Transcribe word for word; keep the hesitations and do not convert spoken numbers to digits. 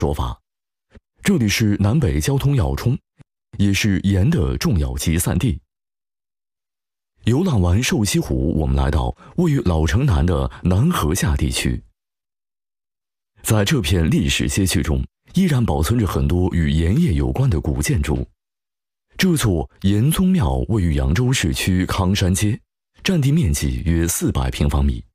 说法。这里是南北交通要冲，也是盐的重要集散地。游览完瘦西湖，我们来到位于老城南的南河下地区。在这片历史街区中，依然保存着很多与盐业有关的古建筑。这座盐宗庙位于扬州市区康山街，占地面积约四百平方米。